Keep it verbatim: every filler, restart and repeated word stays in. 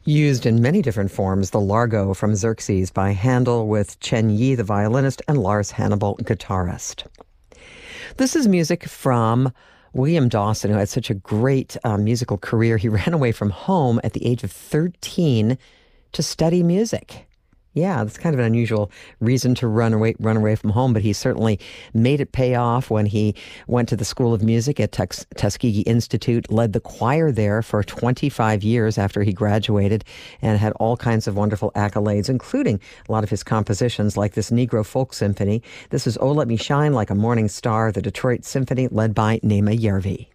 Used in many different forms, the Largo from Xerxes by Handel with Chen Yi, the violinist, and Lars Hannibal, guitarist. This is music from William Dawson, who had such a great uh, musical career. He ran away from home at the age of thirteen to study music. Yeah, that's kind of an unusual reason to run away run away from home, but he certainly made it pay off when he went to the School of Music at Tus- Tuskegee Institute, led the choir there for twenty-five years after he graduated, and had all kinds of wonderful accolades, including a lot of his compositions like this Negro Folk Symphony. This is Oh Let Me Shine Like a Morning Star, the Detroit Symphony, led by Nema Järvi.